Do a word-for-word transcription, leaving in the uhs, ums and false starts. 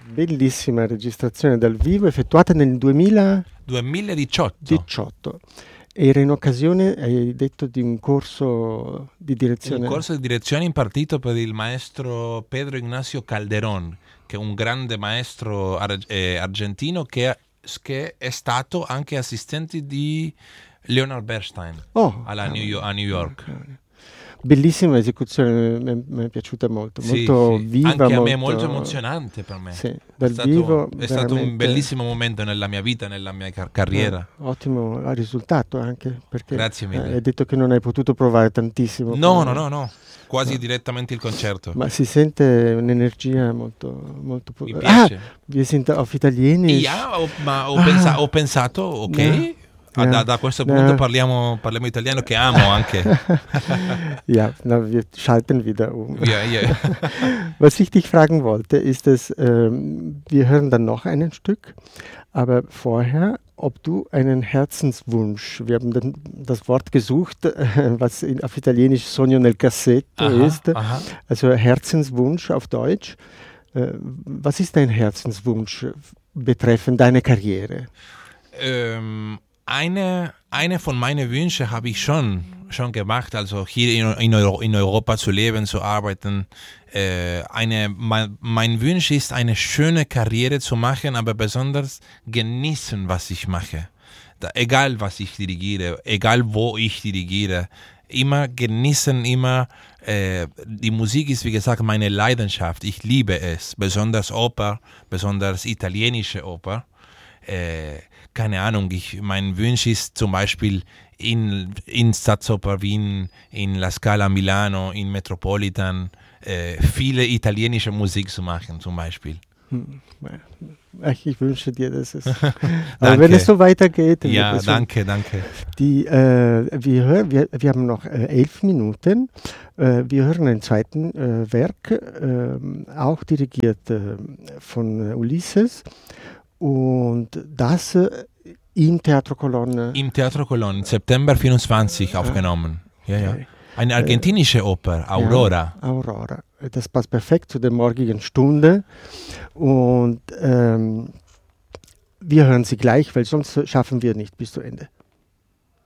Bellissima registrazione dal vivo effettuata nel duemila duemiladiciotto. diciotto. Era in occasione, hai detto, di un corso di direzione. Un corso di direzione impartito per il maestro Pedro Ignacio Calderón, che è un grande maestro ar- eh, argentino che, che è stato anche assistente di Leonard Bernstein Oh, alla cavolo, New Yo- a New York. cavolo. Bellissima esecuzione, mi- mi è piaciuta molto, Sì, molto sì. viva. Anche a molto, me è molto emozionante per me. Sì, È dal stato, vivo è stato un veramente- bellissimo momento nella mia vita, nella mia car- carriera. Eh, ottimo risultato anche, perché Grazie mille. eh, hai detto che non hai potuto provare tantissimo. No, con- no, no, no, quasi No. direttamente il concerto. Ma si sente un'energia molto, molto po- Mi Ah, piace. wir sind auf Italienisch. Ja, ho, ma ho, Ah. pensa- ho pensato, ok, Ja. ah, da, Ja. da questo Ja. punto parliamo, parliamo italiano, che amo anche. Ja, na, wir schalten wieder um. Ja, ja. Was ich dich fragen wollte, ist es, ähm, wir hören dann noch ein Stück, aber vorher, ob du einen Herzenswunsch, wir haben dann das Wort gesucht, äh, was in, auf Italienisch Sogno nel cassetto Aha, ist, aha. also Herzenswunsch auf Deutsch. Äh, was ist dein Herzenswunsch betreffend deine Karriere? Ähm, eine, eine von meinen Wünschen habe ich schon, schon gemacht, also hier in, in, Euro, in Europa zu leben, zu arbeiten. Äh, eine, mein, mein Wunsch ist, eine schöne Karriere zu machen, aber besonders genießen, was ich mache. Da, egal, was ich dirigiere, egal, wo ich dirigiere, immer genießen, immer, äh, die Musik ist, wie gesagt, meine Leidenschaft. Ich liebe es, besonders Oper, besonders italienische Oper. Äh, keine Ahnung, ich, mein Wunsch ist zum Beispiel in, in Staatsoper Wien, in La Scala Milano, in Metropolitan, äh, viele italienische Musik zu machen zum Beispiel. Hm, ach, ich wünsche dir, dass es. Aber wenn es so weitergeht. Ja, es danke, schon, danke. Die, äh, wir, hör, wir, wir haben noch äh, elf Minuten. Äh, wir hören ein zweites äh, Werk, äh, auch dirigiert äh, von äh, Ulysses. Und das äh, im Teatro Colonna. Im Teatro Colonna, September vierundzwanzig aufgenommen. Ja, ja. Eine argentinische Oper, Aurora. Ja, Aurora. Das passt perfekt zu der morgigen Stunde. Und ähm, wir hören sie gleich, weil sonst schaffen wir nicht bis zu Ende.